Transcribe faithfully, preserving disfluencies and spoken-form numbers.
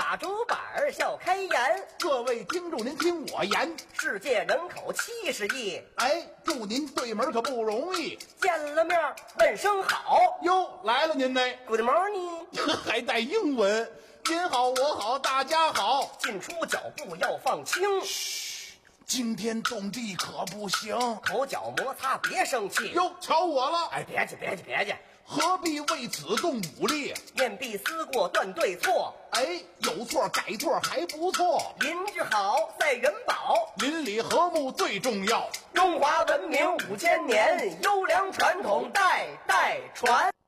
大竹板笑开颜。 各位听众，您听我言， 世界人口七十亿， 哎，祝您对门可不容易。 见了面问声好。 哟，来了您呢 Good morning， 还带英文。您好，我好，大家好。 进出脚步要放轻， 惊天动地可不行， 口角摩擦别生气。 哟，瞧我了。 哎，别介别介别介， 何必为此动武力？ 面壁思过断对错， 哎，有错改错还不错。 邻居好赛元宝， 邻里和睦最重要。 中华文明五千年，优良传统代代传。